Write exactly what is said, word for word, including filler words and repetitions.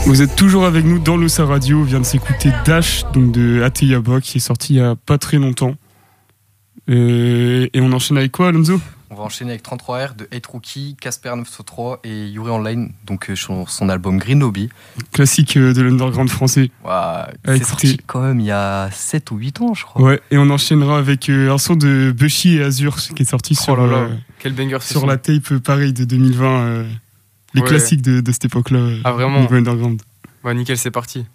Vous êtes toujours avec nous dans l'Ossa Radio. On vient de s'écouter Dash, donc de Ateyaba, qui est sorti il y a pas très longtemps. Euh, et on enchaîne avec quoi, Alonso ? On va enchaîner avec trente-trois R de Hate Rookie, Casper neuf cent trois et Yuri Online, donc euh, sur son album Green Hobby. Classique euh, de l'underground français. Ouais, c'est écoutez... sorti quand même il y a sept ou huit ans, je crois. Ouais, et on enchaînera avec euh, un son de Bushy et Azur qui est sorti oh sur, là là. euh, Quel banger, sur la tape, euh, pareil, de deux mille vingt. Euh, les ouais. classiques de, de cette époque-là. Ah, vraiment ? Niveau underground. Ouais, nickel, c'est parti.